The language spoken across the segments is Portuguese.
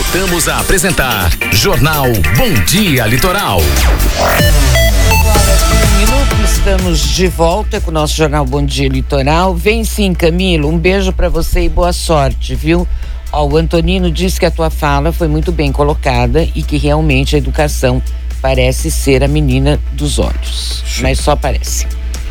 Voltamos a apresentar Jornal Bom Dia Litoral. Estamos de volta com o nosso Jornal Bom Dia Litoral. Vem sim, Camilo, um beijo pra você e boa sorte, viu? Ó, o Antonino disse que a tua fala foi muito bem colocada e que realmente a educação parece ser a menina dos olhos. Mas só parece.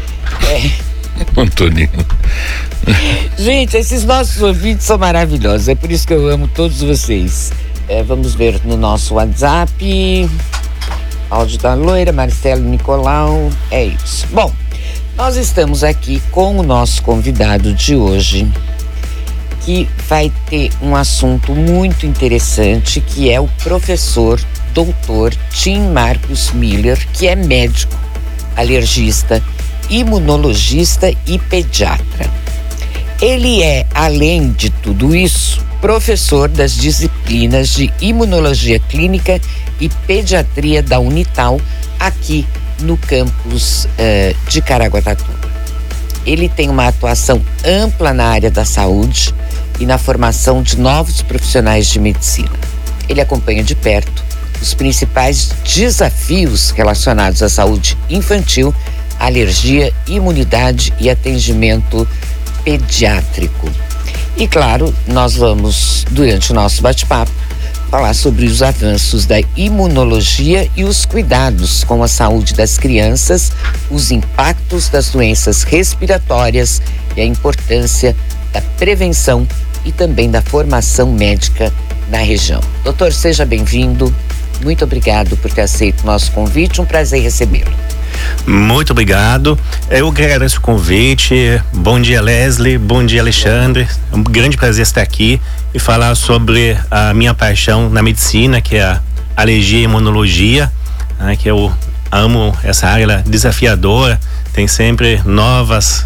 Antonino. Gente, esses nossos ouvintes são maravilhosos, é por isso que eu amo todos vocês. Vamos ver no nosso WhatsApp. Áudio da Loira, Marcelo Nicolau, é isso. Bom, nós estamos aqui com o nosso convidado de hoje, que vai ter um assunto muito interessante, que é o professor doutor Tim Marcos Miller, que é médico, alergista, imunologista e pediatra. Ele é, além de tudo isso, professor das disciplinas de Imunologia Clínica e Pediatria da Unital, aqui no campus de Caraguatatuba. Ele tem uma atuação ampla na área da saúde e na formação de novos profissionais de medicina. Ele acompanha de perto os principais desafios relacionados à saúde infantil, alergia, imunidade e atendimento pediátrico. E claro, nós vamos, durante o nosso bate-papo, falar sobre os avanços da imunologia e os cuidados com a saúde das crianças, os impactos das doenças respiratórias e a importância da prevenção e também da formação médica na região. Doutor, seja bem-vindo. Muito obrigado por ter aceito o nosso convite. Um prazer recebê-lo. Muito obrigado. Eu agradeço o convite. Bom dia, Leslie. Bom dia, Alexandre. É um grande prazer estar aqui e falar sobre a minha paixão na medicina, que é a alergia e imunologia, né, que eu amo essa área desafiadora. Tem sempre novas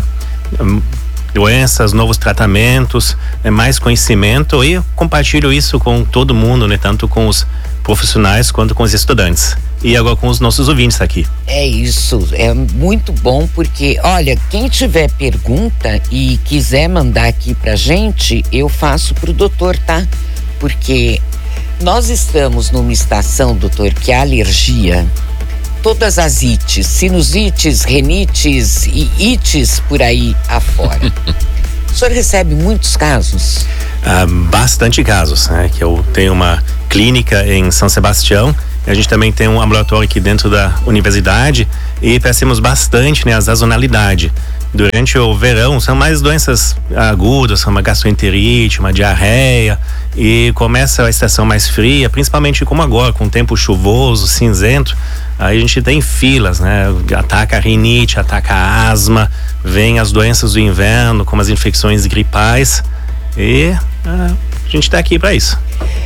doenças, novos tratamentos, mais conhecimento, e eu compartilho isso com todo mundo, né, tanto com os profissionais quanto com os estudantes. E agora com os nossos ouvintes aqui. É isso, é muito bom, porque, olha, quem tiver pergunta e quiser mandar aqui pra gente, eu faço pro doutor, tá? Porque nós estamos numa estação, doutor, que é alergia, todas as ites, sinusites, renites e ites por aí afora. O senhor recebe muitos casos? Bastante casos, né? Que eu tenho uma clínica em São Sebastião. A gente também tem um ambulatório aqui dentro da universidade e percebemos bastante, né, a sazonalidade. Durante o verão são mais doenças agudas, como uma gastroenterite, uma diarreia, e começa a estação mais fria, principalmente como agora, com o tempo chuvoso, cinzento, aí a gente tem filas, né? Ataca a rinite, ataca a asma, vem as doenças do inverno, como as infecções gripais, e a gente está aqui para isso.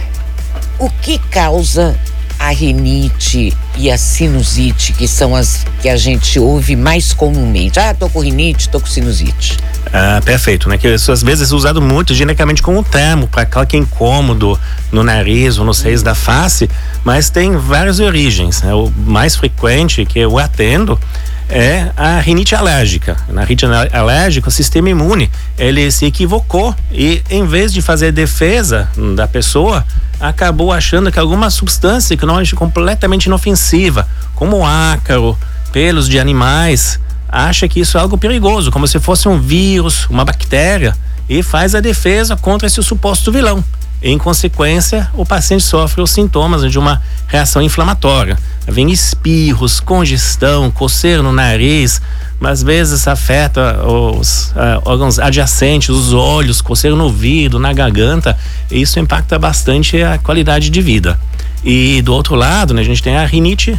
O que causa a rinite e a sinusite, que são as que a gente ouve mais comumente? Tô com rinite, tô com sinusite. Perfeito, né? Que isso às vezes é usado muito genericamente como termo para aquele incômodo no nariz ou nos seios da face, mas tem várias origens, né? O mais frequente que eu atendo é a rinite alérgica. Na rinite alérgica, o sistema imune, ele se equivocou e, em vez de fazer defesa da pessoa, acabou achando que alguma substância que não é completamente inofensiva, como ácaro, pelos de animais, acha que isso é algo perigoso, como se fosse um vírus, uma bactéria, e faz a defesa contra esse suposto vilão. Em consequência, o paciente sofre os sintomas de uma reação inflamatória. Vem espirros, congestão, coceira no nariz, mas às vezes afeta os órgãos adjacentes, os olhos, coceira no ouvido, na garganta, e isso impacta bastante a qualidade de vida. E do outro lado, né, a gente tem a rinite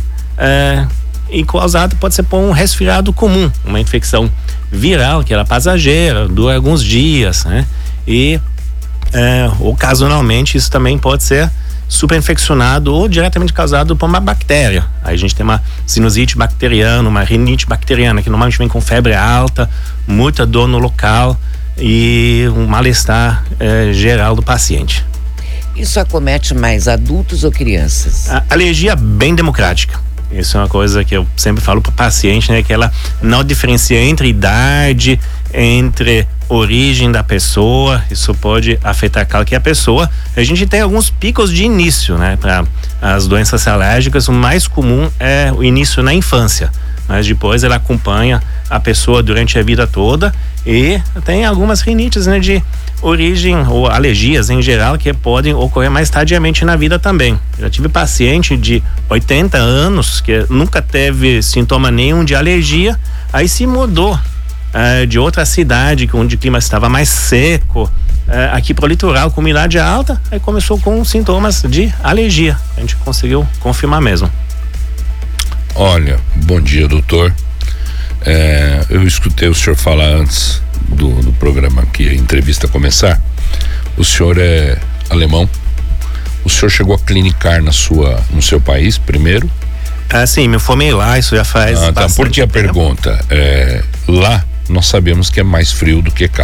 e causada pode ser por um resfriado comum, uma infecção viral, que ela é passageira, dura alguns dias, né? E ocasionalmente isso também pode ser superinfeccionado ou diretamente causado por uma bactéria. Aí a gente tem uma sinusite bacteriana, uma rinite bacteriana, que normalmente vem com febre alta, muita dor no local e um mal-estar geral do paciente. Isso acomete mais adultos ou crianças? A alergia é bem democrática. Isso é uma coisa que eu sempre falo para o paciente, né? Que ela não diferencia entre idade, entre origem da pessoa, isso pode afetar qualquer pessoa. A gente tem alguns picos de início, né? Para as doenças alérgicas, o mais comum é o início na infância, mas depois ela acompanha a pessoa durante a vida toda, e tem algumas rinites, né, de origem ou alergias em geral que podem ocorrer mais tardiamente na vida também. Já tive paciente de 80 anos que nunca teve sintoma nenhum de alergia, aí se mudou de outra cidade onde o clima estava mais seco, aqui para o litoral com umidade alta, aí começou com sintomas de alergia. A gente conseguiu confirmar mesmo. Olha, bom dia, doutor. Eu escutei o senhor falar antes do programa aqui, a entrevista começar. O senhor é alemão. O senhor chegou a clinicar no seu país primeiro? Sim, me formei lá, isso já faz bastante Por que a tempo. pergunta? Lá nós sabemos que é mais frio do que cá.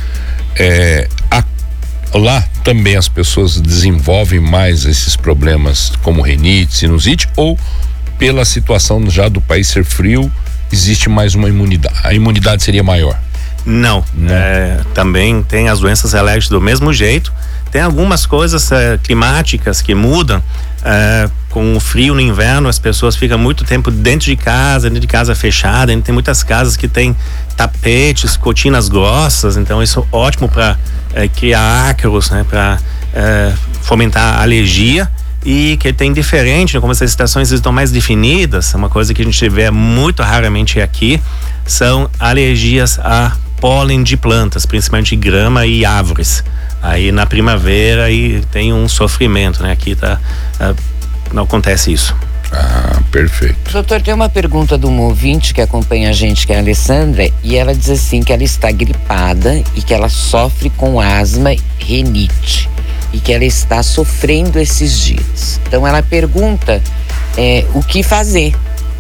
Lá também as pessoas desenvolvem mais esses problemas como rinite, sinusite, ou pela situação já do país ser frio, existe mais uma imunidade? A imunidade seria maior? Não. Também tem as doenças alérgicas do mesmo jeito. Tem algumas coisas climáticas que mudam. Com o frio no inverno, as pessoas ficam muito tempo dentro de casa fechada. Tem muitas casas que tem tapetes, cortinas grossas, então isso é ótimo para criar ácaros, né, para fomentar a alergia. E que tem diferente, como essas estações estão mais definidas, uma coisa que a gente vê muito raramente aqui são alergias a pólen de plantas, principalmente grama e árvores. Aí na primavera aí tem um sofrimento, né? Aqui não acontece isso. Perfeito. Doutor, tem uma pergunta de um ouvinte que acompanha a gente, que é a Alessandra, e ela diz assim que ela está gripada e que ela sofre com asma e rinite, e que ela está sofrendo esses dias. Então ela pergunta o que fazer.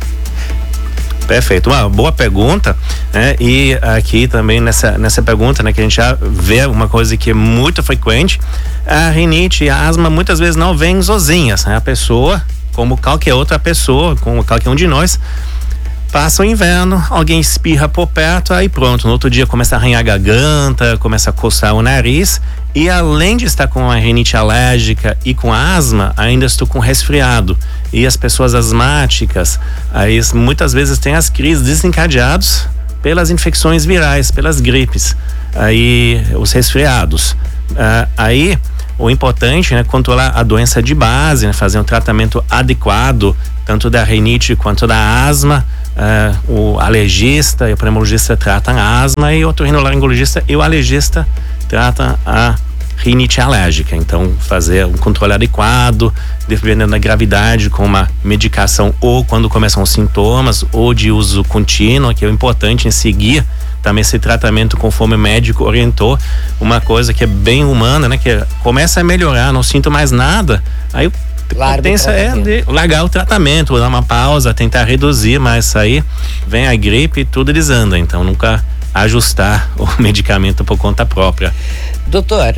Perfeito, uma boa pergunta, né? E aqui também nessa pergunta, né, que a gente já vê uma coisa que é muito frequente, a rinite e a asma muitas vezes não vêm sozinhas, né? A pessoa, como qualquer outra pessoa, como qualquer um de nós, passa o inverno, alguém espirra por perto, aí pronto, no outro dia começa a arranhar a garganta, começa a coçar o nariz, e além de estar com a rinite alérgica e com asma, ainda estou com resfriado. E as pessoas asmáticas, aí muitas vezes têm as crises desencadeadas pelas infecções virais, pelas gripes, aí os resfriados. Aí o importante, né, controlar a doença de base, né, fazer um tratamento adequado, tanto da rinite quanto da asma. O alergista e o pneumologista tratam a asma, e o otorrinolaringologista e o alergista tratam a rinite alérgica. Então, fazer um controle adequado, dependendo da gravidade, com uma medicação, ou quando começam os sintomas, ou de uso contínuo, que é o importante em seguir também esse tratamento conforme o médico orientou. Uma coisa que é bem humana, né, que começa a melhorar, não sinto mais nada, aí tendência de largar o tratamento, dar uma pausa, tentar reduzir, mas aí vem a gripe e tudo desanda, então nunca ajustar o medicamento por conta própria. Doutor,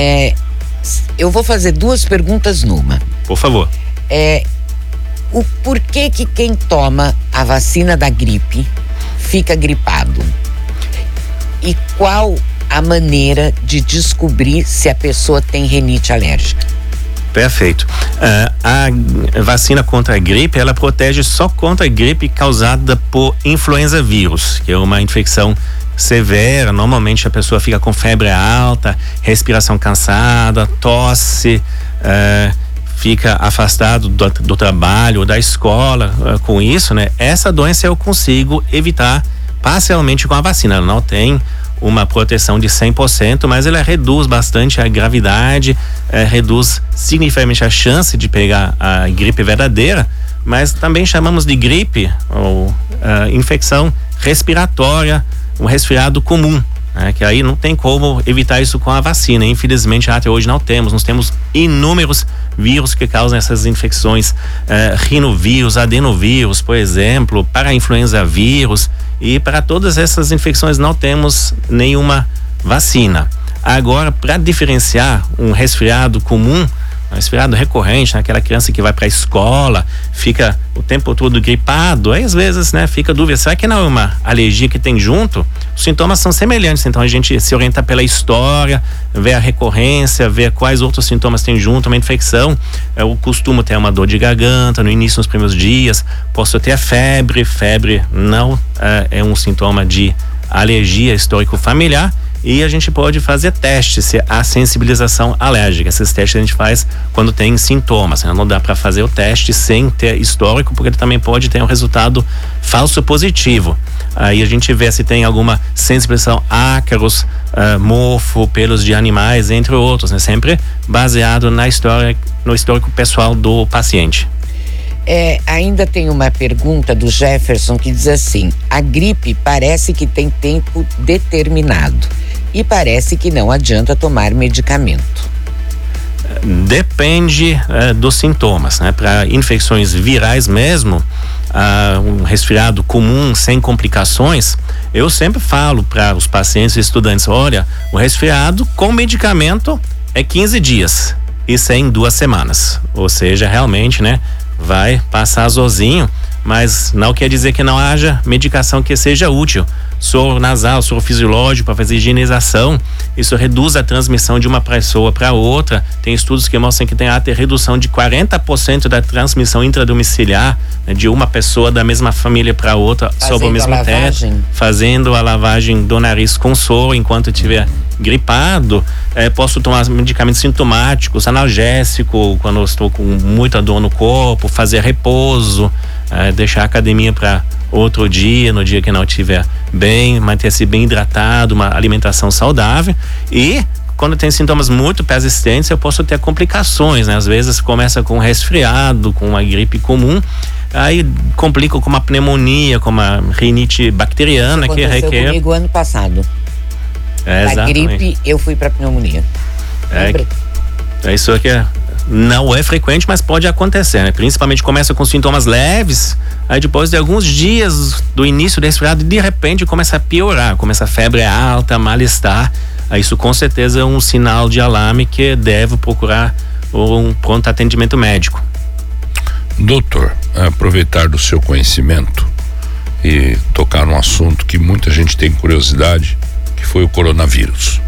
eu vou fazer duas perguntas numa. Por favor. O porquê que quem toma a vacina da gripe fica gripado? E qual a maneira de descobrir se a pessoa tem rinite alérgica? Perfeito. A vacina contra a gripe, ela protege só contra a gripe causada por influenza vírus, que é uma infecção severa. Normalmente a pessoa fica com febre alta, respiração cansada, tosse, fica afastado do trabalho, da escola. Com isso, né? Essa doença eu consigo evitar parcialmente com a vacina. Ela não tem uma proteção de 100%, mas ela reduz bastante a gravidade, reduz significativamente a chance de pegar a gripe verdadeira, mas também chamamos de gripe ou infecção respiratória, um resfriado comum, né? Que aí não tem como evitar isso com a vacina. Infelizmente até hoje nós temos inúmeros vírus que causam essas infecções, rinovírus, adenovírus, por exemplo, para-influenza vírus, e para todas essas infecções não temos nenhuma vacina. Agora, para diferenciar um resfriado comum um resfriado recorrente, né? Aquela criança que vai para a escola, fica o tempo todo gripado, aí às vezes, né, fica dúvida, será que não é uma alergia que tem junto? Os sintomas são semelhantes, então a gente se orienta pela história, vê a recorrência, vê quais outros sintomas tem junto, uma infecção. Eu costumo ter uma dor de garganta no início, nos primeiros dias, posso ter a febre não é um sintoma de alergia histórico familiar, e a gente pode fazer testes se há sensibilização alérgica. Esses testes a gente faz quando tem sintomas, né? Não dá para fazer o teste sem ter histórico, porque ele também pode ter um resultado falso positivo. Aí a gente vê se tem alguma sensibilização ácaros, mofo, pelos de animais, entre outros, né? Sempre baseado na história, no histórico pessoal do paciente. Ainda tem uma pergunta do Jefferson que diz assim: a gripe parece que tem tempo determinado e parece que não adianta tomar medicamento. Depende dos sintomas, né? Para infecções virais mesmo, um resfriado comum sem complicações, eu sempre falo para os pacientes e estudantes: olha, o resfriado com medicamento é 15 dias, isso é em 2 semanas, ou seja, realmente, né, vai passar sozinho, mas não quer dizer que não haja medicação que seja útil. Soro nasal, soro fisiológico para fazer higienização, isso reduz a transmissão de uma pessoa para outra. Tem estudos que mostram que tem até redução de 40% da transmissão intradomiciliar, né, de uma pessoa da mesma família para outra sob o mesmo teto, fazendo a lavagem do nariz com soro enquanto estiver gripado. Posso tomar medicamentos sintomáticos, analgésico quando eu estou com muita dor no corpo, fazer repouso, deixar a academia para outro dia, no dia que não estiver bem, manter-se bem hidratado, uma alimentação saudável. E quando tem sintomas muito persistentes, eu posso ter complicações, né? Às vezes começa com resfriado, com uma gripe comum, aí complica com uma pneumonia, com uma rinite bacteriana. Isso aconteceu que requer comigo ano passado. Da gripe eu fui para pneumonia. Isso aqui não é frequente, mas pode acontecer, né? Principalmente começa com sintomas leves, aí depois de alguns dias do início do resfriado, de repente começa a piorar, começa a febre alta, mal-estar. Isso com certeza é um sinal de alarme que deve procurar um pronto atendimento médico. Doutor, aproveitar do seu conhecimento e tocar num assunto que muita gente tem curiosidade, que foi o coronavírus.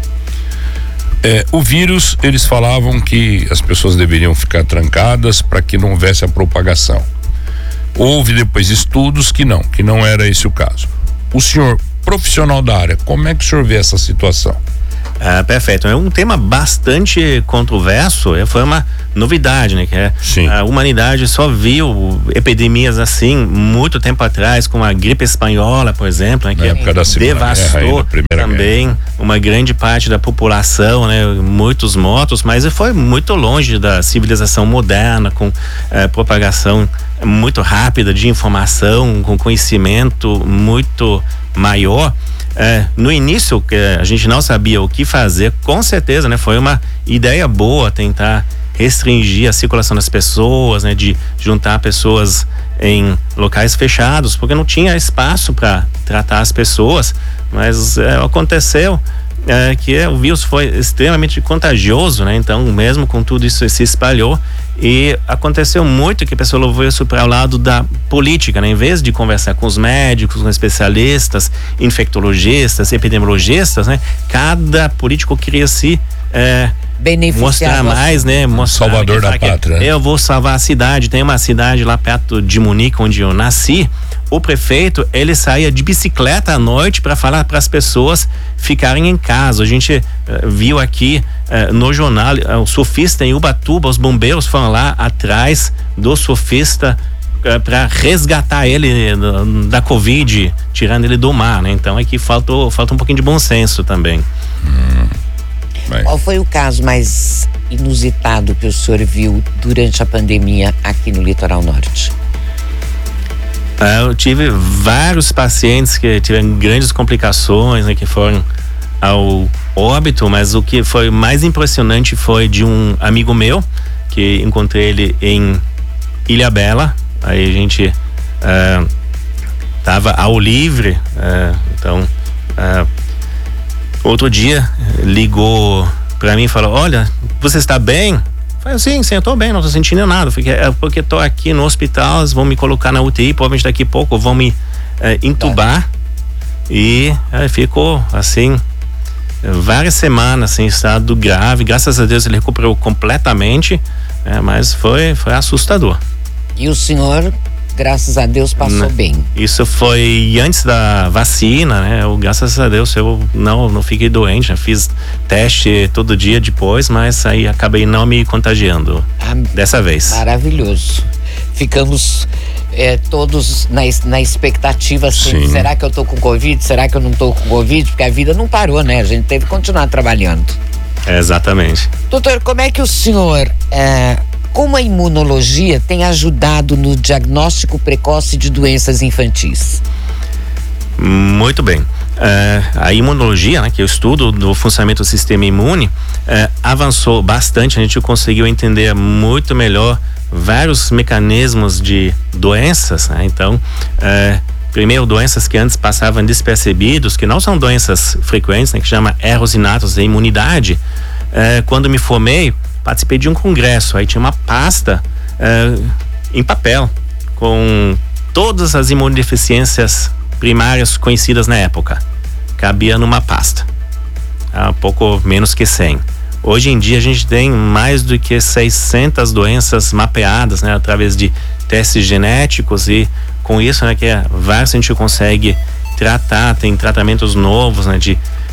O vírus, eles falavam que as pessoas deveriam ficar trancadas para que não houvesse a propagação. Houve depois estudos que não era esse o caso. O senhor, profissional da área, como é que o senhor vê essa situação? Perfeito, é um tema bastante controverso, foi uma novidade, né? Que a humanidade só viu epidemias assim muito tempo atrás, como a gripe espanhola, por exemplo, né? Que devastou também uma grande parte da população, né? Muitos mortos, mas foi muito longe da civilização moderna, com propagação muito rápida de informação, com conhecimento muito maior. No início, que a gente não sabia o que fazer, com certeza, né? Foi uma ideia boa tentar restringir a circulação das pessoas, né? De juntar pessoas em locais fechados, porque não tinha espaço para tratar as pessoas, mas aconteceu que o vírus foi extremamente contagioso, né? Então, mesmo com tudo isso, se espalhou, e aconteceu muito que a pessoa levou isso para o lado da política, né? Em vez de conversar com os médicos, com especialistas, infectologistas, epidemiologistas, né? Cada político queria se mostrar mais, né? Mostrar, salvador da pátria. Eu vou salvar a cidade. Tem uma cidade lá perto de Munique, onde eu nasci. O prefeito, ele saía de bicicleta à noite para falar para as pessoas ficarem em casa. A gente viu aqui no jornal, o surfista em Ubatuba, os bombeiros foram lá atrás do surfista para resgatar ele da Covid, tirando ele do mar, né? Então aqui falta um pouquinho de bom senso também. Qual foi o caso mais inusitado que o senhor viu durante a pandemia aqui no Litoral Norte? Eu tive vários pacientes que tiveram grandes complicações, né, que foram ao óbito, mas o que foi mais impressionante foi de um amigo meu, que encontrei ele em Ilhabela. Aí a gente tava ao livre, então outro dia ligou para mim e falou: olha, você está bem? Falei, sim, eu tô bem, não tô sentindo nada. Porque tô aqui no hospital, eles vão me colocar na UTI, provavelmente daqui a pouco vão me entubar. E ficou assim, várias semanas em estado grave. Graças a Deus ele recuperou completamente, mas foi assustador. E o senhor, graças a Deus, passou bem? Isso foi antes da vacina, né? Graças a Deus eu não fiquei doente, né? Fiz teste todo dia depois, mas aí acabei não me contagiando dessa vez. Maravilhoso. Ficamos todos na expectativa assim, será que eu tô com Covid? Será que eu não tô com Covid? Porque a vida não parou, né? A gente teve que continuar trabalhando. Exatamente. Doutor, como é que o senhor, como a imunologia tem ajudado no diagnóstico precoce de doenças infantis? Muito bem. A imunologia, né, que é o estudo do funcionamento do sistema imune, avançou bastante. A gente conseguiu entender muito melhor vários mecanismos de doenças, né? Então, primeiro, doenças que antes passavam despercebidos, que não são doenças frequentes, né, que chama erros inatos da imunidade. Quando me formei, participei de um congresso, aí tinha uma pasta em papel com todas as imunodeficiências primárias conhecidas na época. Cabia numa pasta, um pouco menos que 100. Hoje em dia a gente tem mais do que 600 doenças mapeadas, né, através de testes genéticos, e com isso, né, que vários a gente consegue tratar. Tem tratamentos novos, né,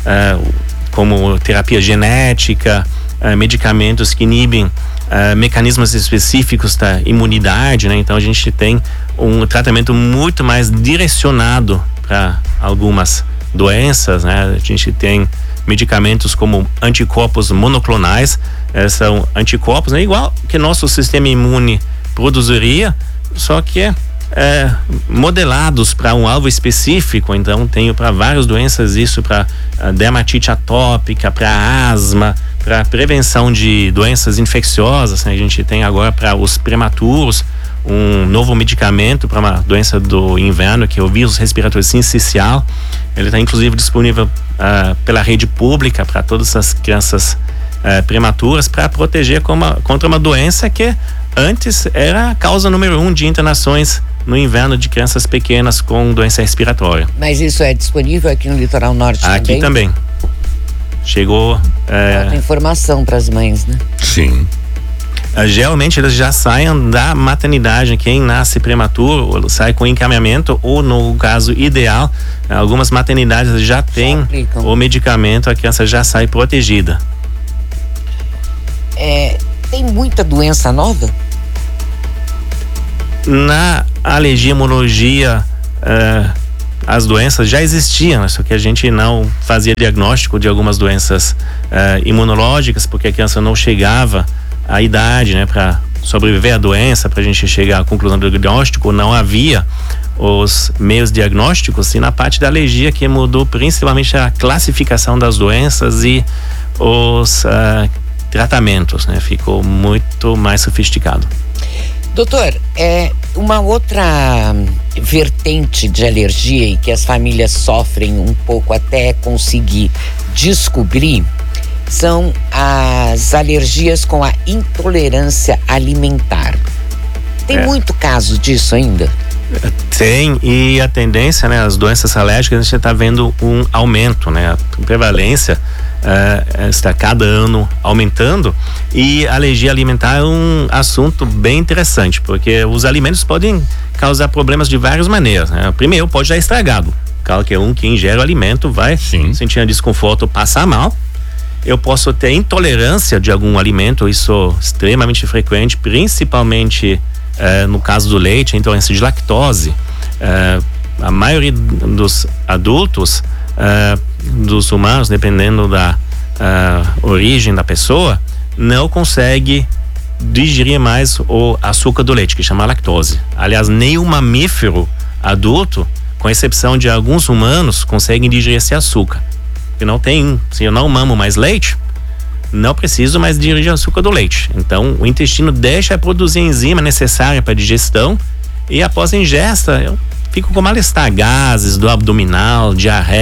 como terapia genética, medicamentos que inibem mecanismos específicos da imunidade, né? Então a gente tem um tratamento muito mais direcionado para algumas doenças, né? A gente tem medicamentos como anticorpos monoclonais, são anticorpos, né, igual que nosso sistema imune produziria, só que modelados para um alvo específico. Então tenho para várias doenças isso, para dermatite atópica, para asma, para prevenção de doenças infecciosas, né? A gente tem agora para os prematuros um novo medicamento para uma doença do inverno, que é o vírus respiratório sincicial. Ele está inclusive disponível pela rede pública para todas as crianças prematuras, para proteger contra uma doença que antes era a causa número 1 de internações no inverno de crianças pequenas com doença respiratória. Mas isso é disponível aqui no Litoral Norte também? Aqui também. Chegou... Falta informação para as mães, né? Sim. Geralmente eles já saem da maternidade. Quem nasce prematuro sai com encaminhamento, ou no caso ideal, algumas maternidades já têm o medicamento, a criança já sai protegida. Tem muita doença nova? Na alergia, imunologia, as doenças já existiam, só que a gente não fazia diagnóstico de algumas doenças imunológicas, porque a criança não chegava à idade, né, para sobreviver à doença, para a gente chegar à conclusão do diagnóstico. Não havia os meios diagnósticos, e na parte da alergia que mudou principalmente a classificação das doenças e os tratamentos, né, ficou muito mais sofisticado. Doutor, uma outra vertente de alergia e que as famílias sofrem um pouco até conseguir descobrir são as alergias com a intolerância alimentar. Tem muito caso disso ainda? Tem, e a tendência, né, as doenças alérgicas, a gente está vendo um aumento, né, a prevalência está cada ano aumentando, e a alergia alimentar é um assunto bem interessante, porque os alimentos podem causar problemas de várias maneiras, né? Primeiro, pode estar estragado. Qualquer um que ingere o alimento vai sentir desconforto, passar mal. Eu posso ter intolerância de algum alimento, isso é extremamente frequente, principalmente no caso do leite, a intolerância de lactose. A maioria dos adultos, dos humanos, dependendo da origem da pessoa, não consegue digerir mais o açúcar do leite, que chama lactose. Aliás, nenhum mamífero adulto, com exceção de alguns humanos, conseguem digerir esse açúcar. E não tem, se eu não mamo mais leite, não preciso mais digerir açúcar do leite. Então, o intestino deixa de produzir a enzima necessária para a digestão, e após a ingesta, eu fico com mal-estar, gases do abdominal,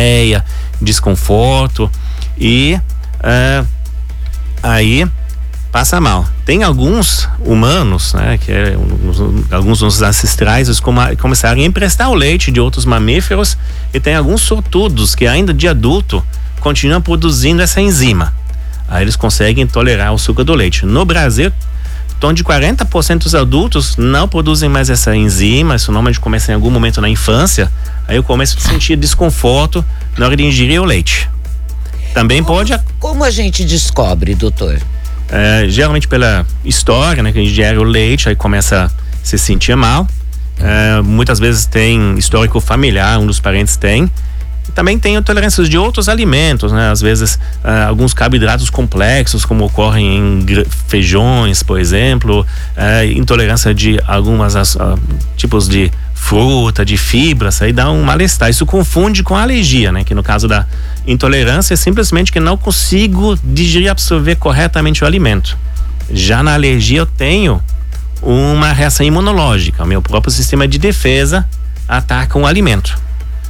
diarreia, desconforto, e aí passa mal. Tem alguns humanos, né, que alguns dos ancestrais, eles começaram a emprestar o leite de outros mamíferos, e tem alguns sortudos que ainda de adulto continuam produzindo essa enzima. Aí eles conseguem tolerar o suco do leite. No Brasil, em torno de 40% dos adultos não produzem mais essa enzima. Isso normalmente começa em algum momento na infância. Aí eu começo a sentir desconforto na hora de ingerir o leite. Também pode... Como a gente descobre, doutor? Geralmente pela história, né, que a gente ingere o leite, aí começa a se sentir mal. Muitas vezes tem histórico familiar, um dos parentes tem. Também tem intolerâncias de outros alimentos, né? Às vezes alguns carboidratos complexos, como ocorrem em feijões, por exemplo, intolerância de algumas tipos de fruta, de fibras, aí dá um mal-estar. Isso confunde com a alergia, né? Que no caso da intolerância é simplesmente que não consigo digerir e absorver corretamente o alimento. Já na alergia eu tenho uma reação imunológica, o meu próprio sistema de defesa ataca um alimento.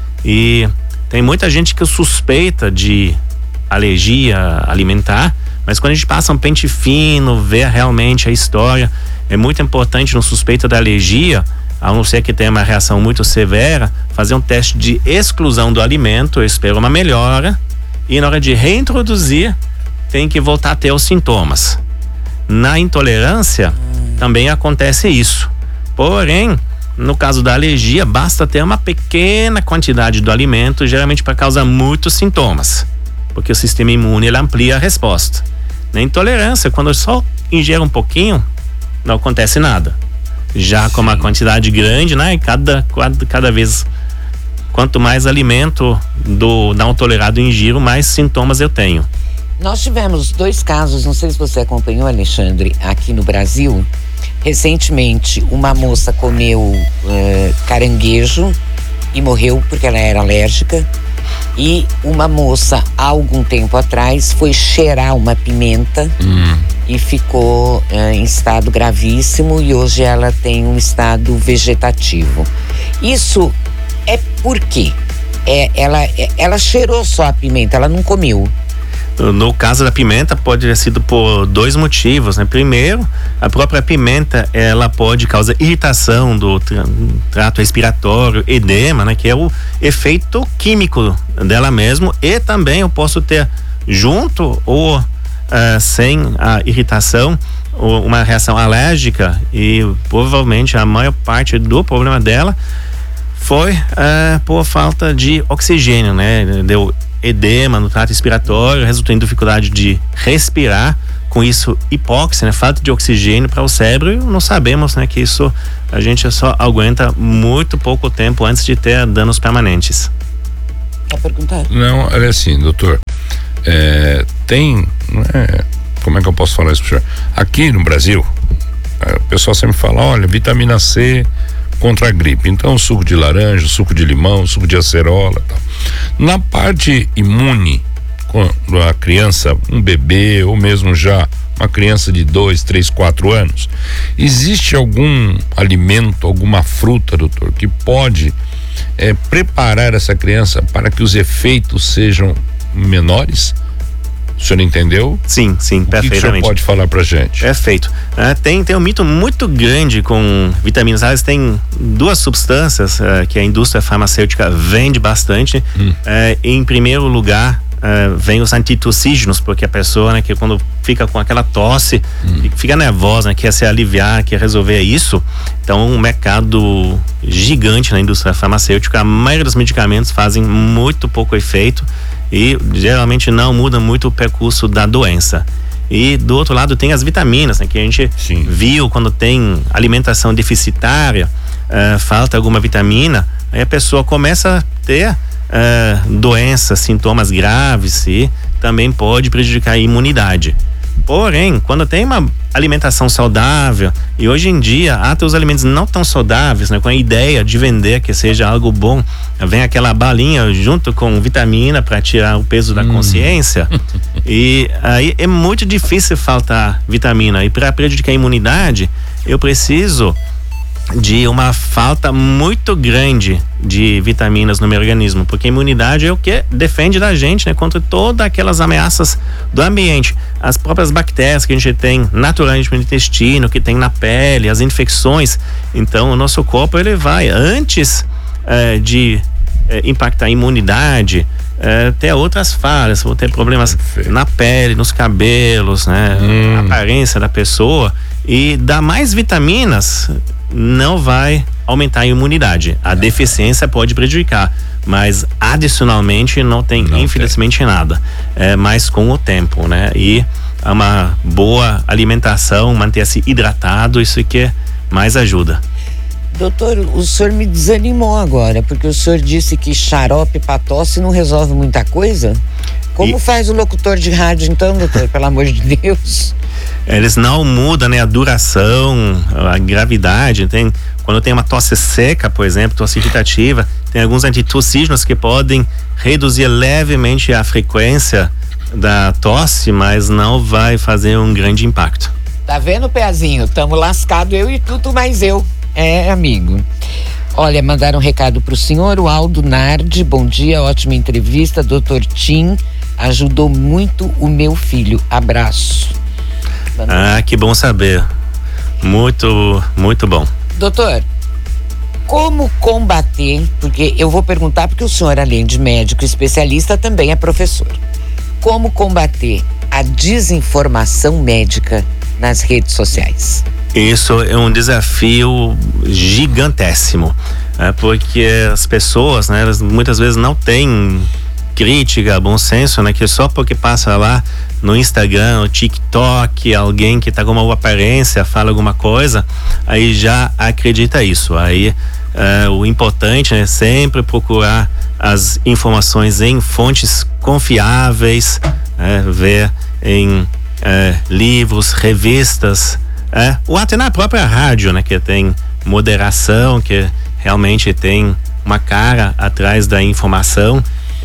E tem muita gente que suspeita de alergia alimentar, mas quando a gente passa um pente fino, vê realmente a história, é muito importante no suspeita da alergia, a não ser que tenha uma reação muito severa, fazer um teste de exclusão do alimento, eu espero uma melhora, e na hora de reintroduzir, tem que voltar a ter os sintomas. Na intolerância, também acontece isso. Porém, no caso da alergia, basta ter uma pequena quantidade do alimento, geralmente para causar muitos sintomas, porque o sistema imune ele amplia a resposta. Na intolerância, quando eu só ingero um pouquinho, não acontece nada. Já com uma quantidade grande, né? Cada vez, quanto mais alimento do não tolerado ingiro, mais sintomas eu tenho. Nós tivemos 2 casos, não sei se você acompanhou, Alexandre, aqui no Brasil. Recentemente, uma moça comeu caranguejo e morreu porque ela era alérgica. E uma moça, há algum tempo atrás, foi cheirar uma pimenta e ficou em estado gravíssimo, e hoje ela tem um estado vegetativo. Isso é por quê? Ela cheirou só a pimenta, ela não comeu. No caso da pimenta, pode ter sido por 2 motivos, né? Primeiro, a própria pimenta, ela pode causar irritação do trato respiratório, edema, né? Que é o efeito químico dela mesmo, e também eu posso ter junto ou sem a irritação, uma reação alérgica, e provavelmente a maior parte do problema dela foi por falta de oxigênio, né? Deu edema no trato respiratório, resultando em dificuldade de respirar, com isso hipóxia, né? Falta de oxigênio para o cérebro, e não sabemos, né, que isso a gente só aguenta muito pouco tempo antes de ter danos permanentes. Quer perguntar? Não, é assim, doutor, como é que eu posso falar isso pro senhor? Aqui no Brasil, o pessoal sempre fala, olha, vitamina C contra a gripe, então suco de laranja, suco de limão, suco de acerola, tal. Na parte imune, quando a criança, um bebê ou mesmo já uma criança de 2, 3, 4 anos, existe algum alimento, alguma fruta, doutor, que pode preparar essa criança para que os efeitos sejam menores? O senhor entendeu? Sim, perfeitamente. O que o senhor pode falar pra gente? Perfeito. Tem um mito muito grande com vitaminas. Elas têm 2 substâncias que a indústria farmacêutica vende bastante. Em primeiro lugar, vem os antitussígenos, porque a pessoa, né, que quando fica com aquela tosse, fica nervosa, né, quer se aliviar, quer resolver isso. Então, um mercado gigante na indústria farmacêutica. A maioria dos medicamentos fazem muito pouco efeito e geralmente não muda muito o percurso da doença. E do outro lado tem as vitaminas, né, que a gente viu quando tem alimentação deficitária, falta alguma vitamina, aí a pessoa começa a ter doenças, sintomas graves, e também pode prejudicar a imunidade. Porém, quando tem uma alimentação saudável, e hoje em dia até os alimentos não tão saudáveis, né, com a ideia de vender que seja algo bom, vem aquela balinha junto com vitamina para tirar o peso da consciência, e aí é muito difícil faltar vitamina, e para prejudicar a imunidade eu preciso de uma falta muito grande de vitaminas no meu organismo, porque a imunidade é o que defende da gente, né, contra todas aquelas ameaças do ambiente, as próprias bactérias que a gente tem naturalmente no intestino, que tem na pele, as infecções. Então o nosso corpo, ele vai antes de impactar a imunidade, ter outras falhas, vou ter problemas na pele, nos cabelos, né, a aparência da pessoa, e dar mais vitaminas não vai aumentar a imunidade. A deficiência pode prejudicar, mas adicionalmente não tem, infelizmente, nada. Mas com o tempo, né? E uma boa alimentação, manter-se hidratado, isso que mais ajuda. Doutor, o senhor me desanimou agora, porque o senhor disse que xarope pra tosse não resolve muita coisa? Como faz o locutor de rádio então, doutor, pelo amor de Deus? Eles não mudam, né, a duração, a gravidade. Quando tem uma tosse seca, por exemplo, tosse irritativa, tem alguns antitussígenos que podem reduzir levemente a frequência da tosse, mas não vai fazer um grande impacto. Tá vendo, Pezinho? Tamo lascado, eu e tudo mais eu. Amigo. Olha, mandaram um recado pro senhor, o Aldo Nardi. Bom dia, ótima entrevista, doutor Tim. Ajudou muito o meu filho. Abraço. Que bom saber. Muito, muito bom. Doutor, como combater, porque eu vou perguntar porque o senhor, além de médico especialista, também é professor. Como combater a desinformação médica nas redes sociais? Isso é um desafio gigantesco, porque as pessoas, né, elas muitas vezes não têm crítica, bom senso, né, que só porque passa lá no Instagram, no TikTok, alguém que tá com uma boa aparência fala alguma coisa, aí já acredita isso. Aí o importante é sempre procurar as informações em fontes confiáveis, ver em livros, revistas, ou até na própria rádio, né, que tem moderação, que realmente tem uma cara atrás da informação,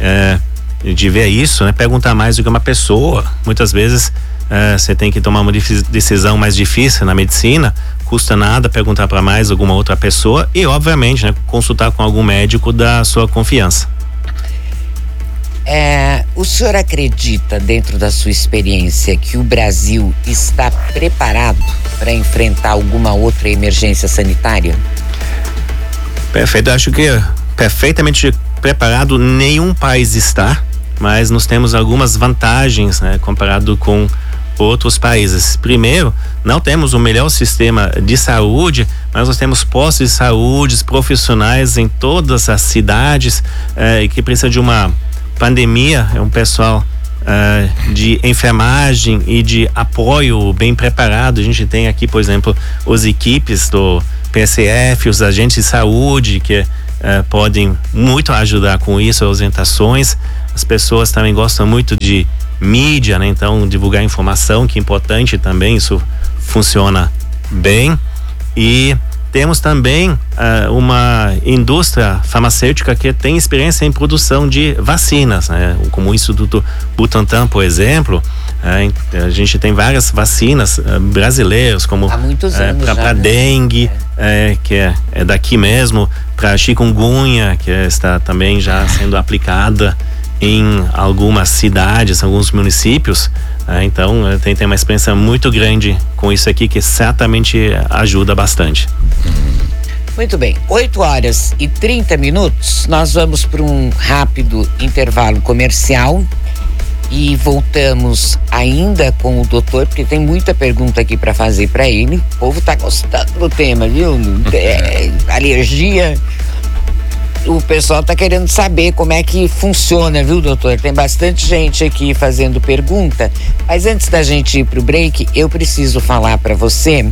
de ver isso, né, perguntar mais do que uma pessoa. Muitas vezes você tem que tomar uma decisão mais difícil na medicina, custa nada perguntar para mais alguma outra pessoa e, obviamente, né, consultar com algum médico da sua confiança. O senhor acredita, dentro da sua experiência, que o Brasil está preparado para enfrentar alguma outra emergência sanitária? Perfeito, acho que perfeitamente preparado nenhum país está, mas nós temos algumas vantagens, né, comparado com outros países. Primeiro, não temos o melhor sistema de saúde, mas nós temos postos de saúde profissionais em todas as cidades, que precisa de uma pandemia, é um pessoal de enfermagem e de apoio bem preparado. A gente tem aqui, por exemplo, as equipes do PSF, os agentes de saúde que podem muito ajudar com isso, as orientações. As pessoas também gostam muito de mídia, né? Então divulgar informação, que é importante também, isso funciona bem. E temos também uma indústria farmacêutica que tem experiência em produção de vacinas, né? Como o Instituto Butantan, por exemplo, a gente tem várias vacinas brasileiras, como para dengue, que é daqui mesmo, para chikungunya, que está também já sendo aplicada em algumas cidades, alguns municípios. Então tem uma experiência muito grande com isso aqui, que certamente ajuda bastante. Muito bem, 8h30, nós vamos para um rápido intervalo comercial e voltamos ainda com o doutor, porque tem muita pergunta aqui para fazer para ele. O povo tá gostando do tema, viu? Alergia. O pessoal tá querendo saber como é que funciona, viu, doutor? Tem bastante gente aqui fazendo pergunta, mas antes da gente ir pro break, eu preciso falar para você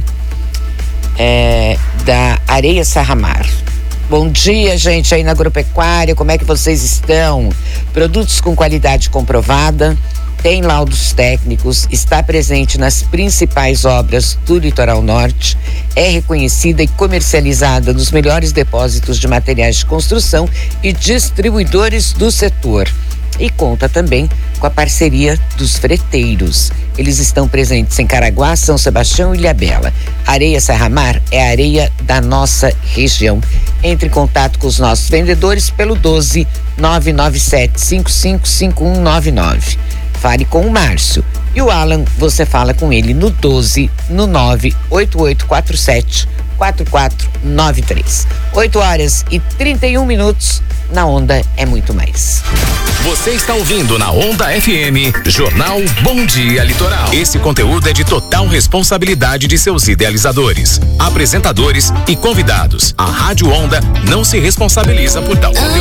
da Areia Sarramar. Bom dia, gente, aí na Agropecuária, como é que vocês estão? Produtos com qualidade comprovada, tem laudos técnicos, está presente nas principais obras do Litoral Norte, é reconhecida e comercializada nos melhores depósitos de materiais de construção e distribuidores do setor. e conta também com a parceria dos freteiros. Eles estão presentes em Caraguá, São Sebastião e Ilhabela. Areia Serra Mar é a areia da nossa região. Entre em contato com os nossos vendedores pelo 12 997 555199. Fale com o Márcio. E o Alan, você fala com ele no 12 no 98847 4493. 8h31. Na Onda é muito mais. Você está ouvindo na Onda FM, Jornal Bom Dia Litoral. Esse conteúdo é de total responsabilidade de seus idealizadores, apresentadores e convidados. A Rádio Onda não se responsabiliza por tal conteúdo.